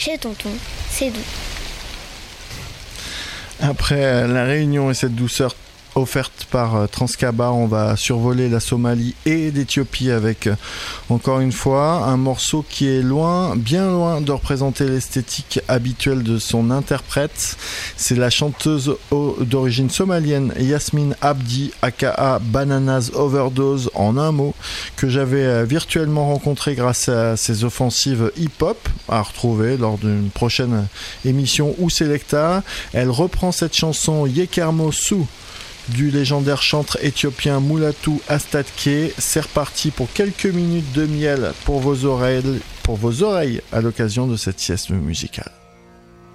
chez tonton, c'est doux. Après la Réunion et cette douceur offerte par Transcaba, on va survoler la Somalie et l'Éthiopie avec, encore une fois, un morceau qui est loin, bien loin de représenter l'esthétique habituelle de son interprète. C'est la chanteuse d'origine somalienne Yasmine Abdi, aka Bananas Overdose en un mot, que j'avais virtuellement rencontré grâce à ses offensives hip-hop, à retrouver lors d'une prochaine émission ou Selecta. Elle reprend cette chanson Yekermo Su du légendaire chantre éthiopien Mulatu Astatke. C'est reparti pour quelques minutes de miel pour vos oreilles à l'occasion de cette sieste musicale.